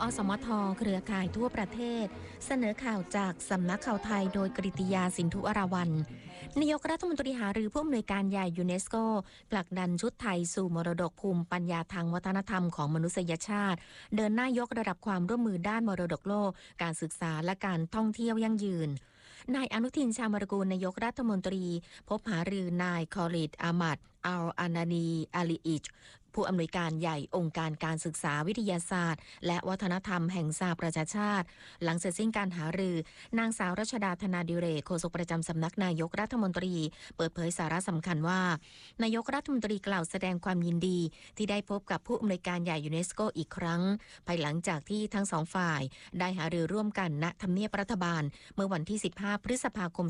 สมทเครือข่ายทั่วประเทศเสนอข่าวจากสำนักข่าวไทยโดยกฤติยาสินธุอราวัลย์นายกรัฐมนตรีหารือผู้อำนวยการใหญ่ยูเนสโกผลักดันชุดไทยสู่มรดกภูมิปัญญาทางวัฒนธรรมของมนุษยชาติเดินหน้ายกระดับความร่วมมือด้านมรดกโลกการศึกษาและการท่องเที่ยวยั่งยืนนายอนุทินชาญวิรากูลนายกรัฐมนตรีพบหารือนายคอลิดอามัดอัลอานานีอาลีอิชผู้อำนวยการใหญ่องค์การการศึกษาวิทยาศาสตร์และวัฒนธรรมแห่งสหประชาชาติหลังเสร็จสิ้นการหารือนางสาวรัชดาธนาดิเรกโฆษกประจำสำนักนายกรัฐมนตรีเปิดเผยสาระสำคัญว่านายกรัฐมนตรีกล่าวแสดงความยินดีที่ได้พบกับผู้อำนวยการใหญ่ยูเนสโกอีกครั้งภายหลังจากที่ทั้งสองฝ่ายได้หารือร่วมกันณทำเนียบรัฐบาลเมื่อวันที่15พฤษภาคม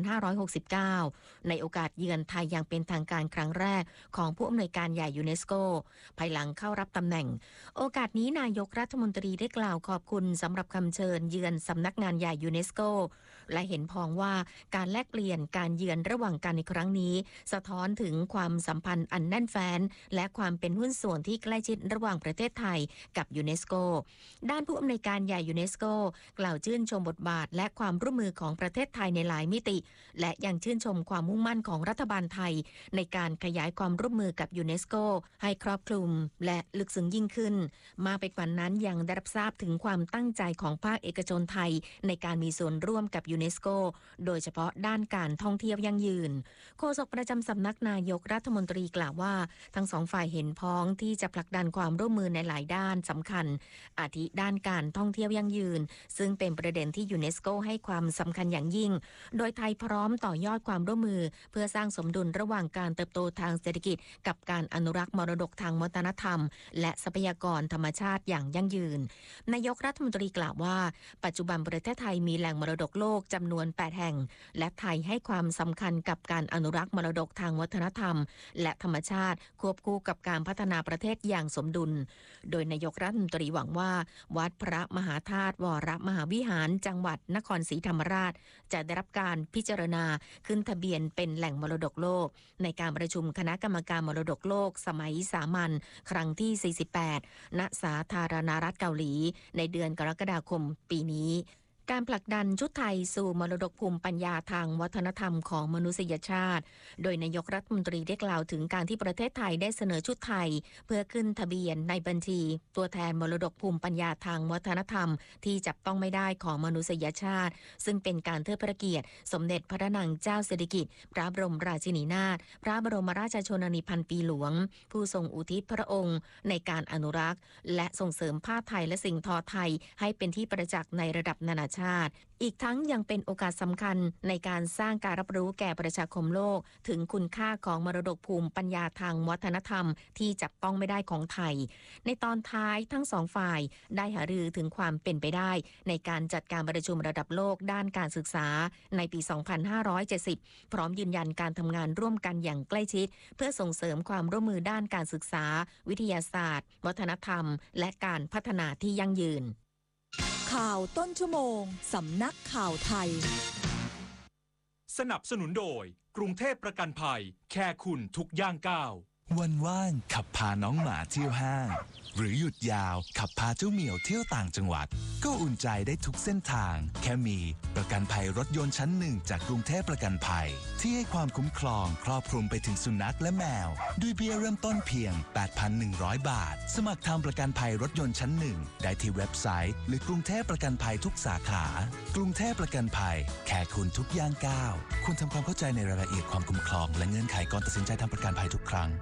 2569ในโอกาสเยือนไทยอย่างเป็นทางการครั้งแรกของผู้อำนวยการใหญ่ยูเนสโกภายหลังเข้ารับตำแหน่งโอกาสนี้นายกรัฐมนตรีได้กล่าวขอบคุณสำหรับคำเชิญเยือนสำนักงานใหญ่ยูเนสโกและเห็นพ้องว่าการแลกเปลี่ยนการเยือนระหว่างกันในครั้งนี้สะท้อนถึงความสัมพันธ์อันแน่นแฟ้นและความเป็นหุ้นส่วนที่ใกล้ชิดระหว่างประเทศไทยกับยูเนสโกด้านผู้อำนวยการใหญ่ยูเนสโกกล่าวชื่นชมบทบาทและความร่วมมือของประเทศไทยในหลายมิติและยังชื่นชมความมุ่งมั่นของรัฐบาลไทยในการขยายความร่วมมือกับยูเนสโกให้ครอบคลุมและลึกซึ้งยิ่งขึ้นมาไปกว่านั้นยังได้รับทราบถึงความตั้งใจของภาคเอกชนไทยในการมีส่วนร่วมกับยูเนสโกโดยเฉพาะด้านการท่องเที่ยวยั่งยืนโฆษกประจำสำนักนายกรัฐมนตรีกล่าวว่าทั้งสองฝ่ายเห็นพ้องที่จะผลักดันความร่วมมือในหลายด้านสำคัญอาทิด้านการท่องเที่ยวยั่งยืนซึ่งเป็นประเด็นที่ยูเนสโกให้ความสำคัญอย่างยิ่งโดยไทยพร้อมต่อยอดความร่วมมือเพื่อสร้างสมดุลระหว่างการเติบโตทางเศรษฐกิจกับการอนุรักษ์มรดกทางวัฒนธรรมและทรัพยากรธรรมชาติอย่างยั่งยืนนายกรัฐมนตรีกล่าวว่าปัจจุบันประเทศไทยมีแหล่งมรดกโลกจำนวน8แห่งและไทยให้ความสำคัญกับการอนุรักษ์มรดกทางวัฒนธรรมและธรรมชาติควบคู่กับการพัฒนาประเทศอย่างสมดุลโดยนายกรัฐมนตรีหวังว่าวัดพระมหาธาตุวรมหาวิหารจังหวัดนครศรีธรรมราชจะได้รับการพิจารณาขึ้นทะเบียนเป็นแหล่งมรดกโลกในการประชุมคณะกรรมการมรดกโลกสมัยสามัญครั้งที่48ณสาธารณรัฐเกาหลีในเดือนกรกฎาคมปีนี้การผลักดันชุดไทยสู่มรดกภูมิปัญญาทางวัฒนธรรมของมนุษยชาติโดยนายกรัฐมนตรีได้กล่าวถึงการที่ประเทศไทยได้เสนอชุดไทยเพื่อขึ้นทะเบียนในบัญชีตัวแทนมรดกภูมิปัญญาทางวัฒนธรรมที่จับต้องไม่ได้ของมนุษยชาติซึ่งเป็นการเทิดพระเกียรติสมเด็จพระนางเจ้าสิริกิติ์พระบรมราชินีนาถพระบรมราชชนนีพันปีหลวงผู้ทรงอุทิศพระองค์ในการอนุรักษ์และส่งเสริมผ้าไทยและสิ่งทอไทยให้เป็นที่ประจักษ์ในระดับนานาชาติอีกทั้งยังเป็นโอกาสสำคัญในการสร้างการรับรู้แก่ประชาคมโลกถึงคุณค่าของมรดกภูมิปัญญาทางวัฒนธรรมที่จับต้องไม่ได้ของไทยในตอนท้ายทั้งสองฝ่ายได้หารือถึงความเป็นไปได้ในการจัดการประชุมระดับโลกด้านการศึกษาในปี 2570 พร้อมยืนยันการทำงานร่วมกันอย่างใกล้ชิดเพื่อส่งเสริมความร่วมมือด้านการศึกษาวิทยาศาสตร์วัฒนธรรมและการพัฒนาที่ยั่งยืนข่าวต้นชั่วโมงสำนักข่าวไทยสนับสนุนโดยกรุงเทพประกันภัยแค่คุณทุกย่างก้าววันว่างขับพาน้องหมาเที่ยวห้างหรือหยุดยาวขับพาเจ้าเหมียวเที่ยวต่างจังหวัดก็อุ่นใจได้ทุกเส้นทางแค่มีประกันภัยรถยนต์ชั้นหนึ่งจากกรุงเทพประกันภัยที่ให้ความคุ้มครองครอบคลุมไปถึงสุนัขและแมวด้วยเบี้ยเริ่มต้นเพียง 8,100 บาทสมัครทำประกันภัยรถยนต์ชั้นหนึ่งได้ที่เว็บไซต์หรือกรุงเทพประกันภัยทุกสาขากรุงเทพประกันภัยแค่คุณทุกย่างก้าวคุณทำความเข้าใจในรายละเอียดความคุ้มครองและเงื่อนไขก่อนตัดสินใจทำประกันภัยทุกครั้ง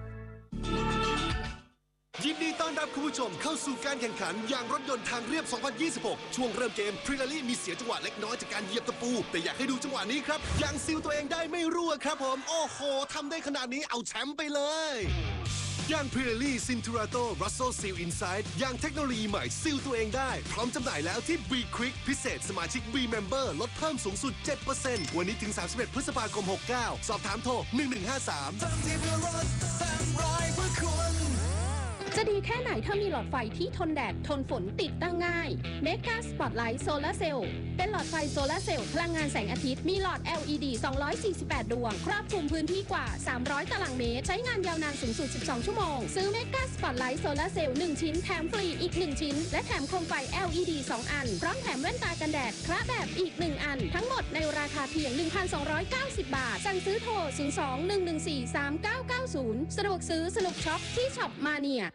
ยินดีต้อนรับคุณผู้ชมเข้าสู่การแข่งขันยางรถยนต์ทางเรียบ 2026 ช่วงเริ่มเกมพริลารี่มีเสียจังหวะเล็กน้อยจากการเหยียบตะปูแต่อยากให้ดูจังหวะนี้ครับยางซีลตัวเองได้ไม่รั่วครับผมโอ้โหทำได้ขนาดนี้เอาแชมป์ไปเลยยางพริลารี่ซินทูราโตรัสโซซีลอินไซด์ยางเทคโนโลยีใหม่ซีลตัวเองได้พร้อมจำหน่ายแล้วที่ B Quick พิเศษสมาชิก B Member ลดเพิ่มสูงสุด 7% วันนี้ถึง 31 พฤษภาคม 69 สอบถามโทร 1153 ทำที่เพื่อรถแซมไรเพื่อคุณจะดีแค่ไหนถ้ามีหลอดไฟที่ทนแดดทนฝนติดตั้งง่าย Mega Spotlight Solar Cell เป็นหลอดไฟโซลาร์เซลล์พลังงานแสงอาทิตย์มีหลอด LED 248 ดวงครอบคลุมพื้นที่กว่า 300 ตารางเมตรใช้งานยาวนานสูงสุด 12 ชั่วโมงซื้อ Mega Spotlight Solar Cell 1 ชิ้นแถมฟรีอีก 1 ชิ้นและแถมโคมไฟ LED 2 อันพร้อมแถมแว่นตากันแดดคละแบบอีก 1 อันทั้งหมดในราคาเพียง 1,290 บาทสั่งซื้อโทร 02-114-3990 สะดวกซื้อสนุกช็อปที่ช็อปมาเนีย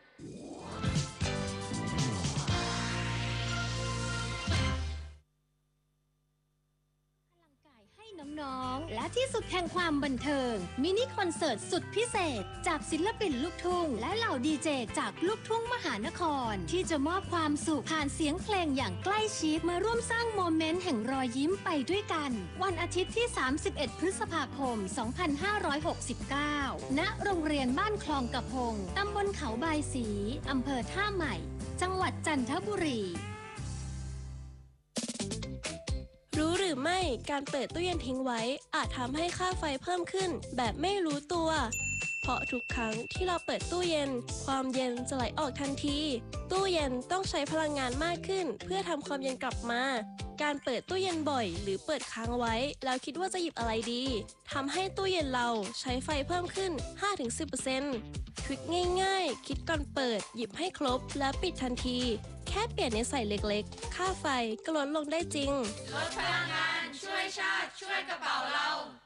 น้องๆและที่สุดแห่งความบันเทิงมินิคอนเสิร์ตสุดพิเศษจากศิลปินลูกทุ่งและเหล่าดีเจจากลูกทุ่งมหานครที่จะมอบความสุขผ่านเสียงเพลงอย่างใกล้ชิดมาร่วมสร้างโมเมนต์แห่งรอยยิ้มไปด้วยกันวันอาทิตย์ที่ 31 พฤษภาคม 2569 ณ โรงเรียนบ้านคลองกระพงตำบลเขาบายศรีอำเภอท่าใหม่จังหวัดจันทบุรีรู้หรือไม่การเปิดตู้เย็นทิ้งไว้อาจทำให้ค่าไฟเพิ่มขึ้นแบบไม่รู้ตัวเพราะทุกครั้งที่เราเปิดตู้เย็นความเย็นจะไหลออกทันทีตู้เย็นต้องใช้พลังงานมากขึ้นเพื่อทำความเย็นกลับมาการเปิดตู้เย็นบ่อยหรือเปิดค้างไว้แล้วคิดว่าจะหยิบอะไรดีทำให้ตู้เย็นเราใช้ไฟเพิ่มขึ้น 5-10% ทริคง่ายๆคิดก่อนเปิดหยิบให้ครบแล้วปิดทันทีแค่เปลี่ยนในใส่เล็กๆค่าไฟก็ลดลงได้จริงลดพลังงานช่วยชาติช่วยกระเป๋าเรา